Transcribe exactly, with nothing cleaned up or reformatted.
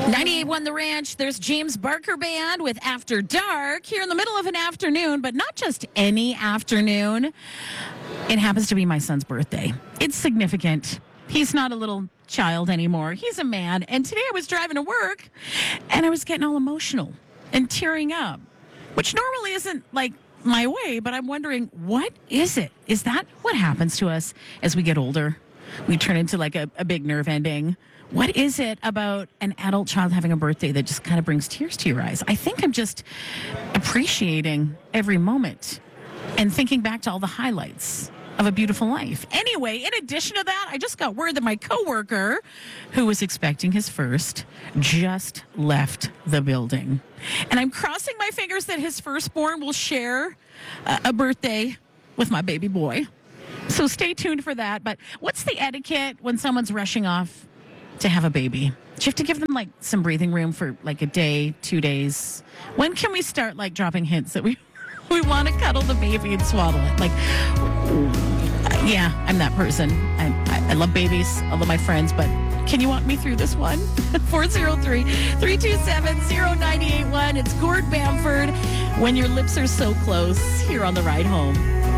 ninety-eight point one The Ranch. There's James Barker Band with After Dark here in the middle of an afternoon, but not just any afternoon. It happens to be my son's birthday. It's significant. He's not a little child anymore. He's a man. And today I was driving to work and I was getting all emotional and tearing up, which normally isn't like my way, but I'm wondering, what is it? Is that what happens to us as we get older? We turn into like a, a big nerve ending. What is it about an adult child having a birthday that just kind of brings tears to your eyes? I think I'm just appreciating every moment and thinking back to all the highlights of a beautiful life. Anyway, in addition to that, I just got word that my coworker, who was expecting his first, just left the building. And I'm crossing my fingers that his firstborn will share a, a birthday with my baby boy. So stay tuned for that. But what's the etiquette when someone's rushing off to have a baby? Do you have to give them like some breathing room for like a day, two days? When can we start like dropping hints that we we want to cuddle the baby and swaddle it? Like, yeah, I'm that person. I, I, I love babies. I love my friends, but can you walk me through this one? four oh three, three two seven, oh nine eight one. It's Gord Bamford. When your lips are so close, here on the ride home.